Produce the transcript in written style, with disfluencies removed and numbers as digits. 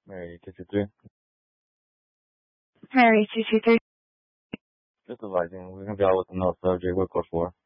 Mary 223. Mary 223. Just advising, we're going to be out with another subject. What code for?